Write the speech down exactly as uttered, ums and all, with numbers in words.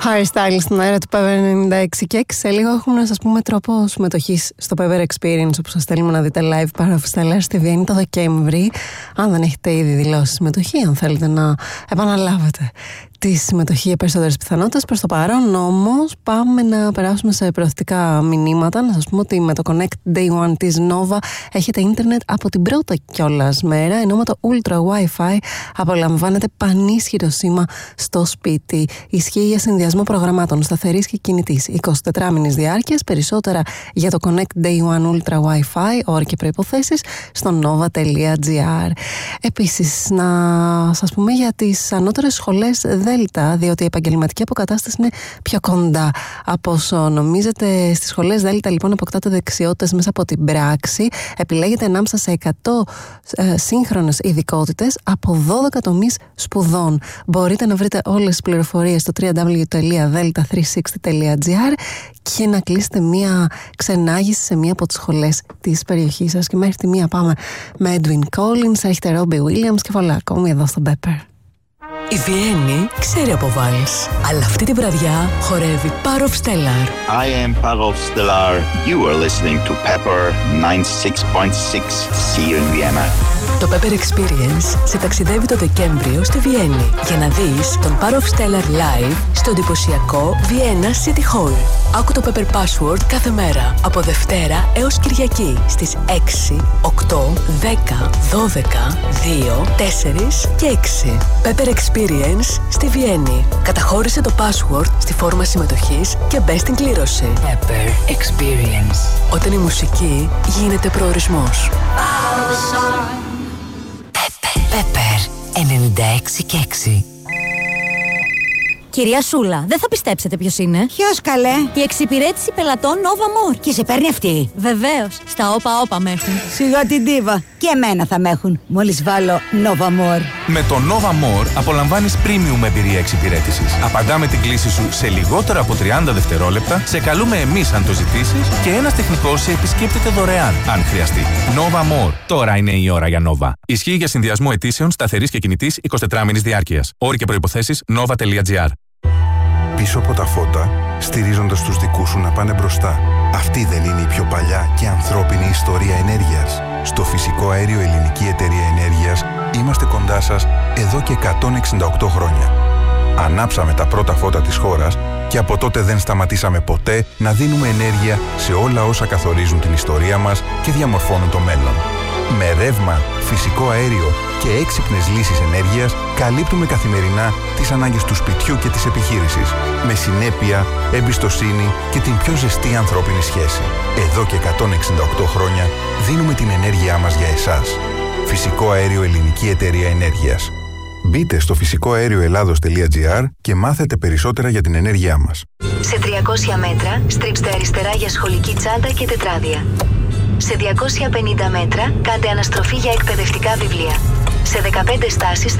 Harry Styles στην αέρα του Pepper ενενήντα έξι και έξι. Σε λίγο έχουμε να σας πούμε τρόπο συμμετοχής στο Pepper Experience, όπου σας στέλνουμε να δείτε live παραφυσταλέα στη Βιέννη το Δεκέμβρη. Αν δεν έχετε ήδη δηλώσει συμμετοχή, αν θέλετε να επαναλάβετε τη συμμετοχή για περισσότερες πιθανότητες. Προς το παρόν όμως πάμε να περάσουμε σε προωθητικά μηνύματα. Να σας πούμε ότι με το Connect Day One της Nova έχετε ίντερνετ από την πρώτη κιόλας μέρα, ενώ με το Ultra Wi-Fi απολαμβάνετε πανίσχυρο σήμα στο σπίτι. Ισχύει για συνδυασμό προγραμμάτων σταθερής και κινητής εικοσιτετράμινης διάρκειας. Περισσότερα για το Connect Day One Ultra Wi-Fi, όροι και προϋποθέσεις στο nova τελεία gr. Επίσης, να σας πούμε για τις ανώτερες σχολές Δέλτα, διότι η επαγγελματική αποκατάσταση είναι πιο κοντά από όσο νομίζετε. Στις σχολές Δέλτα, λοιπόν, αποκτάτε δεξιότητες μέσα από την πράξη. Επιλέγετε ανάμεσα σε εκατό ε, σύγχρονες ειδικότητες από δώδεκα τομείς σπουδών. Μπορείτε να βρείτε όλες τις πληροφορίες στο double-u double-u double-u τελεία delta τριακόσια εξήντα τελεία gr και να κλείσετε μία ξενάγηση σε μία από τις σχολές της περιοχής σας. Και μέχρι τη μία πάμε με Edwin Collins, έχετε Robbie Williams και πολλά ακόμη εδώ στο Pepper. Η Βιέννη ξέρει από βάλς, αλλά αυτή τη βραδιά χορεύει Parov Stellar. I am Parov Stellar. You are listening to Pepper ninety-six point six See you in Vienna. Το Pepper Experience σε ταξιδεύει το Δεκέμβριο στη Βιέννη για να δεις τον Parov Stellar live στο εντυπωσιακό Vienna City Hall. Άκου το Pepper Password κάθε μέρα από Δευτέρα έως Κυριακή στις έξι, οκτώ, δέκα, δώδεκα, δύο, τέσσερα και έξι. Pepper Experience στη Βιέννη. Καταχώρησε το password στη φόρμα συμμετοχής και μπες στην κλήρωση. Pepper Experience. Όταν η μουσική γίνεται προορισμός. Pepper ενενήντα έξι και έξι. Κυρία Σούλα, δεν θα πιστέψετε ποιος είναι. Ποιος, καλέ? Η εξυπηρέτηση πελατών Nova More. Και σε παίρνει αυτή? Βεβαίως. Στα όπα όπα με έχουν. Σιγά την ντίβα. Και εμένα θα με έχουν. Μόλις βάλω Nova More. Με το Nova More απολαμβάνεις premium εμπειρία εξυπηρέτησης. Απαντάμε την κλήση σου σε λιγότερο από τριάντα δευτερόλεπτα, σε καλούμε εμείς αν το ζητήσεις και ένας τεχνικός σε επισκέπτεται δωρεάν αν χρειαστεί. Nova More. Τώρα είναι η ώρα για Nova. Ισχύει για συνδυασμό αιτήσεων σταθερής και κινητής εικοσιτετράμινης διάρκειας. Όροι και προϋποθέσεις nova τελεία gr. Πίσω από τα φώτα, στηρίζοντας τους δικούς σου να πάνε μπροστά. Αυτή δεν είναι η πιο παλιά και ανθρώπινη ιστορία ενέργειας? Στο Φυσικό Αέριο Ελληνική Εταιρεία Ενέργειας είμαστε κοντά σας εδώ και εκατόν εξήντα οκτώ χρόνια. Ανάψαμε τα πρώτα φώτα της χώρας και από τότε δεν σταματήσαμε ποτέ να δίνουμε ενέργεια σε όλα όσα καθορίζουν την ιστορία μας και διαμορφώνουν το μέλλον. Με ρεύμα, φυσικό αέριο και έξυπνες λύσεις ενέργειας καλύπτουμε καθημερινά τις ανάγκες του σπιτιού και της επιχείρησης. Με συνέπεια, εμπιστοσύνη και την πιο ζεστή ανθρώπινη σχέση. Εδώ και εκατόν εξήντα οκτώ χρόνια δίνουμε την ενέργειά μας για εσάς. Φυσικό Αέριο Ελληνική Εταιρεία Ενέργειας. Μπείτε στο φυσικό αέριο ελλάδος τελεία gr και μάθετε περισσότερα για την ενέργειά μας. Σε τριακόσια μέτρα στρίψτε αριστερά για σχολική τσάντα και τετράδια. Σε διακόσια πενήντα μέτρα κάντε αναστροφή για εκπαιδευτικά βιβλία. Σε δεκαπέντε στάσεις